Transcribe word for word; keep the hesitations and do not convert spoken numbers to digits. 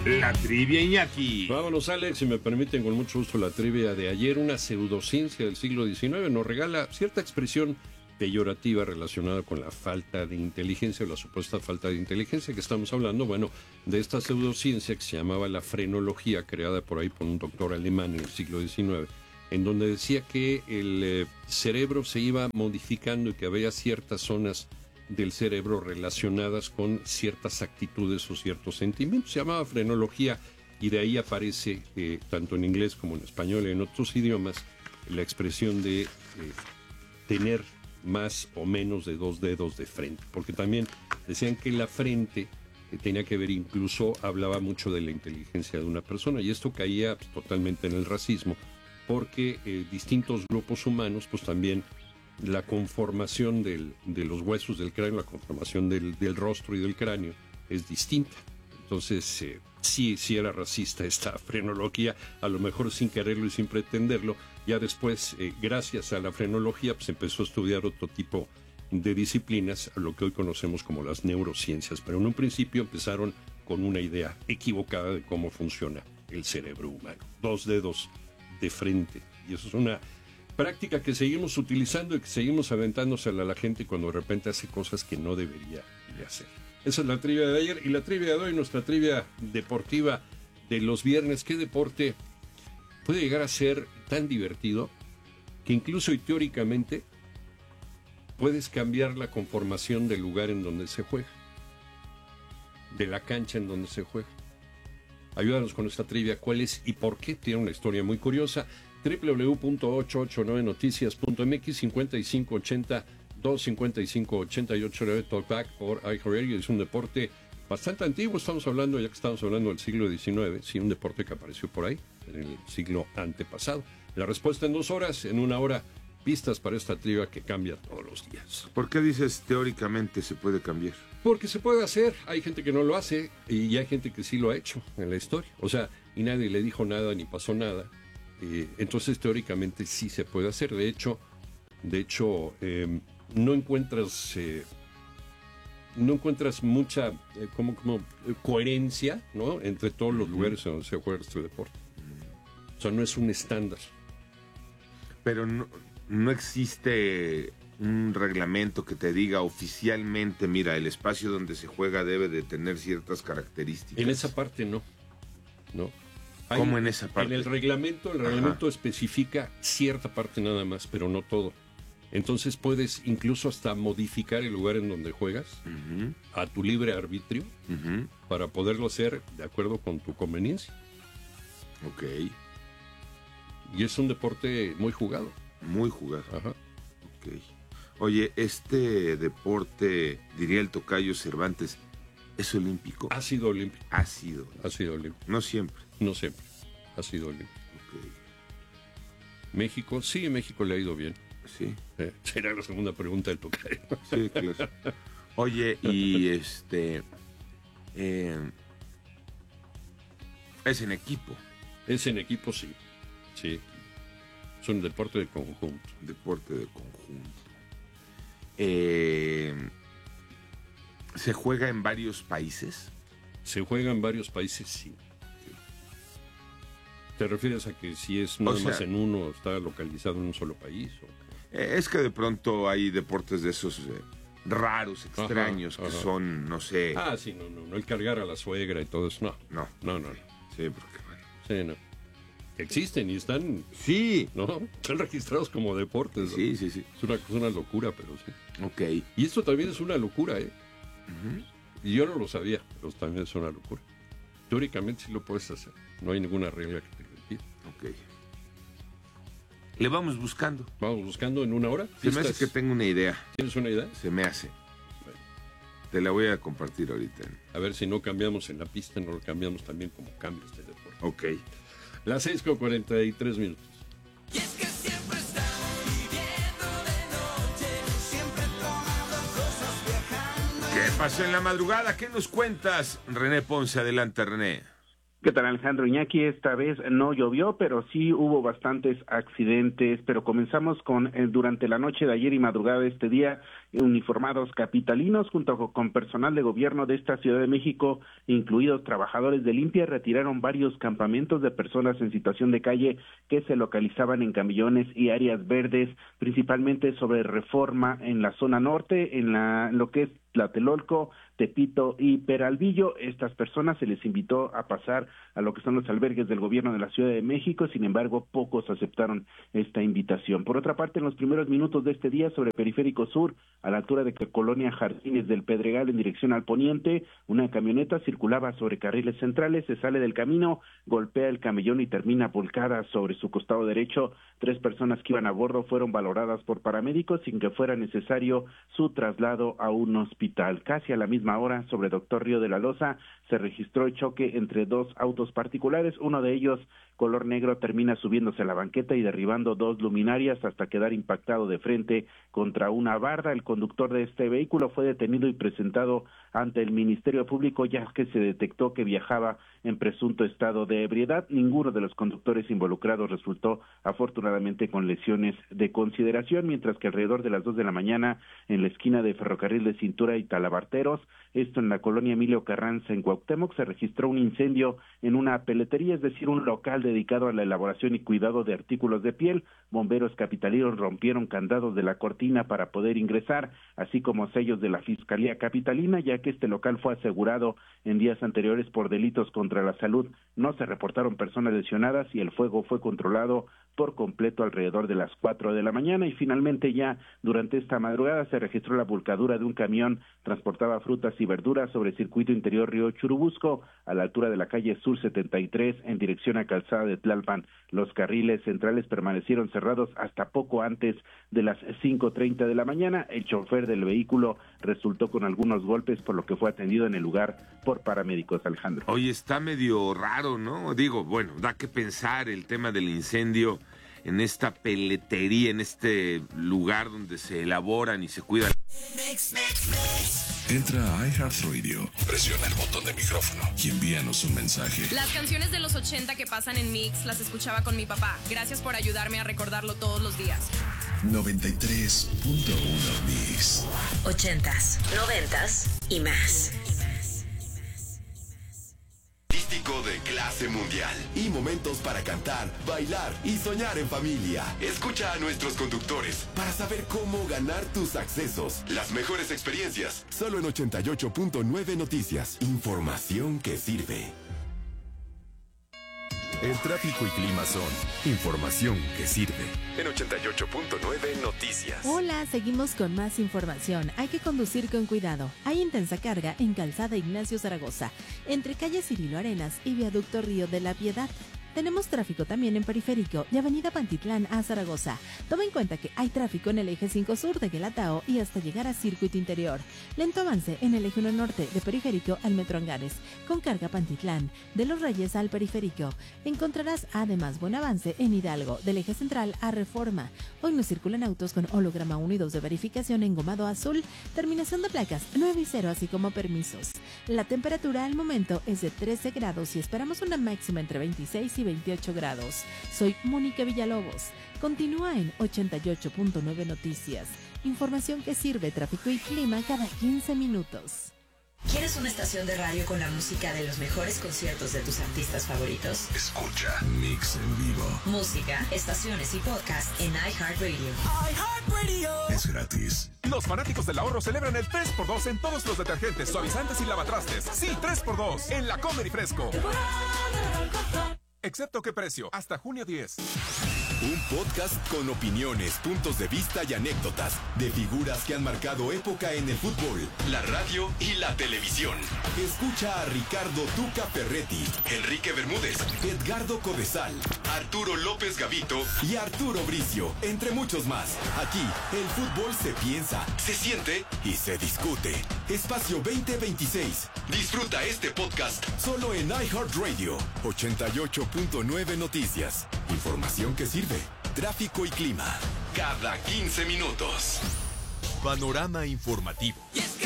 La trivia, Iñaki. Vámonos, Alex, si me permiten, con mucho gusto, la trivia de ayer. Una pseudociencia del siglo diecinueve nos regala cierta expresión peyorativa relacionada con la falta de inteligencia o la supuesta falta de inteligencia que estamos hablando. Bueno, de esta pseudociencia que se llamaba la frenología, creada por ahí por un doctor alemán en el siglo diecinueve, en donde decía que el eh, cerebro se iba modificando y que había ciertas zonas del cerebro relacionadas con ciertas actitudes o ciertos sentimientos. Se llamaba frenología y de ahí aparece, eh, tanto en inglés como en español y en otros idiomas, la expresión de eh, tener más o menos de dos dedos de frente, porque también decían que la frente eh, tenía que ver, incluso hablaba mucho de la inteligencia de una persona, y esto caía pues, totalmente en el racismo, porque eh, distintos grupos humanos pues también la conformación del, de los huesos del cráneo, la conformación del, del rostro y del cráneo es distinta. Entonces, eh, sí, sí era racista esta frenología, a lo mejor sin quererlo y sin pretenderlo. Ya después, eh, gracias a la frenología, pues empezó a estudiar otro tipo de disciplinas, a lo que hoy conocemos como las neurociencias. Pero en un principio empezaron con una idea equivocada de cómo funciona el cerebro humano. Dos dedos de frente. Y eso es una práctica que seguimos utilizando y que seguimos aventándosela a la gente cuando de repente hace cosas que no debería de hacer. Esa es la trivia de ayer y la trivia de hoy, nuestra trivia deportiva de los viernes. ¿Qué deporte puede llegar a ser tan divertido que incluso y teóricamente puedes cambiar la conformación del lugar en donde se juega, de la cancha en donde se juega? Ayúdanos con esta trivia, cuál es y por qué. Tiene una historia muy curiosa. doble u doble u doble u punto ochocientos ochenta y nueve noticias punto m x, cincuenta y cinco ochenta, doscientos cincuenta y cinco ochenta y ocho nueve, Talkback por iHeartRadio. Es un deporte bastante antiguo, estamos hablando, ya que estamos hablando del siglo diecinueve, sí, un deporte que apareció por ahí, en el siglo antepasado. La respuesta en dos horas, en una hora, pistas para esta trivia que cambia todos los días. ¿Por qué dices teóricamente se puede cambiar? Porque se puede hacer, hay gente que no lo hace y hay gente que sí lo ha hecho en la historia. O sea, y nadie le dijo nada ni pasó nada. Eh, entonces, teóricamente sí se puede hacer. De hecho, de hecho eh, no encuentras eh, no encuentras mucha eh, como, como eh, coherencia, ¿no?, entre todos los lugares en donde se juega este deporte. O sea, no es un estándar. Pero no, no existe un reglamento que te diga oficialmente, mira, el espacio donde se juega debe de tener ciertas características. En esa parte no, ¿no? Hay, ¿Cómo en esa parte? En el reglamento, el reglamento Ajá. especifica cierta parte nada más, pero no todo. Entonces puedes incluso hasta modificar el lugar en donde juegas uh-huh. a tu libre arbitrio uh-huh. para poderlo hacer de acuerdo con tu conveniencia. Ok. Y es un deporte muy jugado. Muy jugado. Ajá. Ok. Oye, este deporte, diría el tocayo Cervantes, ¿es olímpico? Ha sido olímpico. Ha sido. Ha sido olímpico. No siempre. No siempre. Ha sido olímpico. Okay. México, sí, México le ha ido bien. Sí. Eh, será la segunda pregunta del tocayo. Sí, claro. Oye, y este... Eh, es en equipo. Es en equipo, sí. Sí. Es un deporte de conjunto. Deporte de conjunto. Eh, ¿Se juega en varios países? Se juega en varios países, sí. ¿Te refieres a que si es nada o sea, más en uno, está localizado en un solo país? ¿O? Eh, es que de pronto hay deportes de esos eh, raros, extraños, ajá, que ajá. son, no sé... Ah, sí, no, no, no, el cargar a la suegra y todo eso, no. No. No, no, no. Sí, porque bueno. Sí, no. Existen y están... Sí. ¿No? Están registrados como deportes. ¿no? Sí, sí, sí. Es una, es una locura, pero sí. Ok. Y esto también es una locura, ¿eh? Uh-huh. Y yo no lo sabía, pero también es una locura. Teóricamente sí lo puedes hacer. No hay ninguna regla que te lo impida. Ok. Le vamos buscando. Vamos buscando en una hora. Se me hace que tengo una idea. ¿Tienes una idea? Se me hace. Bueno. Te la voy a compartir ahorita. A ver si no cambiamos en la pista, no lo cambiamos también como cambia este deporte. Ok. Las seis con cuarenta y tres minutos. Y es que siempre estamos viviendo de noche, siempre tomando cosas, viajando. ¿Qué pasó en la madrugada? ¿Qué nos cuentas? René Ponce, adelante, René. ¿Qué tal, Alejandro? Iñaki, esta vez no llovió, pero sí hubo bastantes accidentes, pero comenzamos con, eh, durante la noche de ayer y madrugada de este día, uniformados capitalinos junto con personal de gobierno de esta Ciudad de México, incluidos trabajadores de limpia, retiraron varios campamentos de personas en situación de calle que se localizaban en camellones y áreas verdes, principalmente sobre Reforma en la zona norte, en la en lo que es Tlatelolco, Tepito y Peralvillo. Estas personas se les invitó a pasar a lo que son los albergues del gobierno de la Ciudad de México, sin embargo, pocos aceptaron esta invitación. Por otra parte, en los primeros minutos de este día, sobre Periférico Sur, a la altura de Colonia Jardines del Pedregal, en dirección al poniente, una camioneta circulaba sobre carriles centrales, se sale del camino, golpea el camellón y termina volcada sobre su costado derecho. Tres personas que iban a bordo fueron valoradas por paramédicos sin que fuera necesario su traslado a un hospital. Casi a la misma hora, sobre Doctor Río de la Loza, se registró el choque entre dos autos particulares. Uno de ellos, color negro, termina subiéndose a la banqueta y derribando dos luminarias hasta quedar impactado de frente contra una barda. El conductor de este vehículo fue detenido y presentado ante el Ministerio Público, ya que se detectó que viajaba en presunto estado de ebriedad. Ninguno de los conductores involucrados resultó afortunadamente con lesiones de consideración, mientras que alrededor de las dos de la mañana, en la esquina de Ferrocarril de Cintura y Talabarteros, esto en la colonia Emilio Carranza en Cuauhtémoc, se registró un incendio en una peletería, es decir, un local dedicado a la elaboración y cuidado de artículos de piel. Bomberos capitalinos rompieron candados de la cortina para poder ingresar, así como sellos de la Fiscalía Capitalina, ya que este local fue asegurado en días anteriores por delitos contra la salud. No se reportaron personas lesionadas y el fuego fue controlado por completo alrededor de las cuatro de la mañana. Y finalmente, ya durante esta madrugada, se registró la volcadura de un camión, transportaba frutas y verduras sobre el circuito interior Río Churubusco, a la altura de la calle Sur setenta y tres, en dirección a Calzada de Tlalpan. Los carriles centrales permanecieron cerrados hasta poco antes de las cinco treinta de la mañana. El chofer del vehículo resultó con algunos golpes, por lo que fue atendido en el lugar por paramédicos. Alejandro. Oye, está medio raro, ¿no? Digo, bueno, da que pensar el tema del incendio en esta peletería, en este lugar donde se elaboran y se cuidan. Entra a iHeartRadio, presiona el botón de micrófono y envíanos un mensaje. Las canciones de los ochenta que pasan en Mix las escuchaba con mi papá. Gracias por ayudarme a recordarlo todos los días. noventa y tres punto uno Mix. Ochentas, noventas y más. De clase mundial y momentos para cantar, bailar y soñar en familia. Escucha a nuestros conductores para saber cómo ganar tus accesos. Las mejores experiencias, solo en ochenta y ocho punto nueve Noticias. Información que sirve. El tráfico y clima son información que sirve. En ochenta y ocho punto nueve Noticias. Hola, seguimos con más información. Hay que conducir con cuidado. Hay intensa carga en Calzada Ignacio Zaragoza, entre calle Cirilo Arenas y viaducto Río de la Piedad. Tenemos tráfico también en Periférico de Avenida Pantitlán a Zaragoza. Toma en cuenta que hay tráfico en el eje cinco sur de Guelatao y hasta llegar a Circuito Interior. Lento avance en el eje uno norte de Periférico al Metro Angares, con carga Pantitlán, de Los Reyes al Periférico. Encontrarás además buen avance en Hidalgo, del eje central a Reforma. Hoy no circulan autos con holograma uno y dos de verificación en gomado azul, terminación de placas nueve y cero, así como permisos. La temperatura al momento es de trece grados y esperamos una máxima entre veintiséis y veintiocho grados. Soy Mónica Villalobos. Continúa en ochenta y ocho punto nueve Noticias. Información que sirve, tráfico y clima cada quince minutos. ¿Quieres una estación de radio con la música de los mejores conciertos de tus artistas favoritos? Escucha Mix en vivo. Música, estaciones y podcast en iHeartRadio. iHeartRadio. Es gratis. Los fanáticos del ahorro celebran el tres por dos en todos los detergentes, suavizantes y lavatrastes. Sí, tres por dos en la Comer y Fresco. Excepto qué precio, hasta junio diez. Un podcast con opiniones, puntos de vista y anécdotas de figuras que han marcado época en el fútbol, la radio y la televisión. Escucha a Ricardo Tuca Ferretti, Enrique Bermúdez, Edgardo Codesal, Arturo López Gavito y Arturo Bricio, entre muchos más. Aquí, el fútbol se piensa, se siente y se discute. Espacio veinte veintiséis. Disfruta este podcast solo en iHeartRadio. ochenta y ocho punto nueve Noticias. Información que sirve. Tráfico y clima. Cada quince minutos. Panorama informativo.